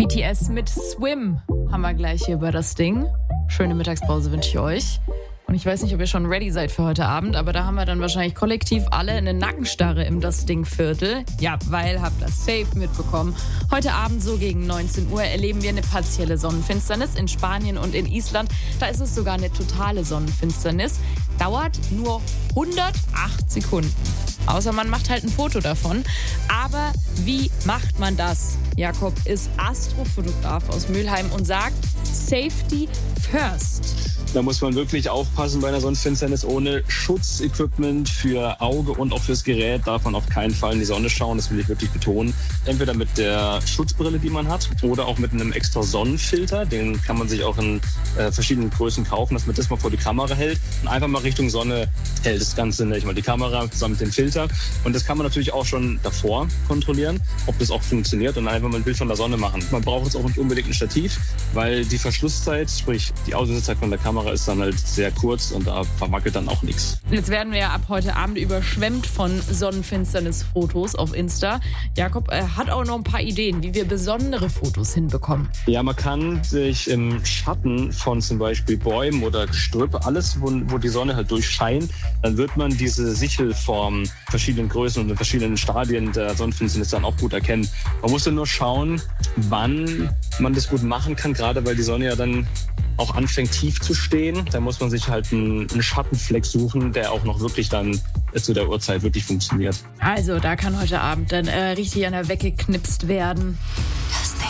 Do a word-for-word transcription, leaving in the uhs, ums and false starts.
T S mit Swim haben wir gleich hier über das Ding. Schöne Mittagspause wünsche ich euch. Und ich weiß nicht, ob ihr schon ready seid für heute Abend, aber da haben wir dann wahrscheinlich kollektiv alle eine Nackenstarre im Das Ding-Viertel. Ja, weil, habt das safe mitbekommen. Heute Abend so gegen neunzehn Uhr erleben wir eine partielle Sonnenfinsternis in Spanien und in Island. Da ist es sogar eine totale Sonnenfinsternis. Dauert nur hundertacht Sekunden. Außer man macht halt ein Foto davon. Aber wie macht man das? Jakob ist Astrofotograf aus Mülheim und sagt, Safety first. Da muss man wirklich aufpassen bei einer Sonnenfinsternis. Ohne Schutzequipment für Auge und auch fürs Gerät darf man auf keinen Fall in die Sonne schauen. Das will ich wirklich betonen. Entweder mit der Schutzbrille, die man hat, oder auch mit einem extra Sonnenfilter. Den kann man sich auch in äh, verschiedenen Größen kaufen, dass man das mal vor die Kamera hält und einfach mal Richtung Sonne hält. Das Ganze nenne ich mal die Kamera zusammen mit dem Filter. Und das kann man natürlich auch schon davor kontrollieren, ob das auch funktioniert und einfach mal ein Bild von der Sonne machen. Man braucht jetzt auch nicht unbedingt ein Stativ, weil die Verschlusszeit, sprich die Auslösezeit von der Kamera, ist dann halt sehr kurz und da verwackelt dann auch nichts. Jetzt werden wir ja ab heute Abend überschwemmt von Sonnenfinsternis-Fotos auf Insta. Jakob äh, hat auch noch ein paar Ideen, wie wir besondere Fotos hinbekommen. Ja, man kann sich im Schatten von zum Beispiel Bäumen oder Gestrüpp, alles, wo, wo die Sonne halt durchscheint, dann wird man diese Sichelform verschiedenen Größen und in verschiedenen Stadien der Sonnenfinsternis dann auch gut erkennen. Man muss dann nur schauen, wann man das gut machen kann, gerade weil die Sonne ja dann auch anfängt tief zu stehen. Da muss man sich halt einen, einen Schattenfleck suchen, der auch noch wirklich dann zu der Uhrzeit wirklich funktioniert. Also da kann heute Abend dann äh, richtig an der Wecke geknipst werden. Das Ding.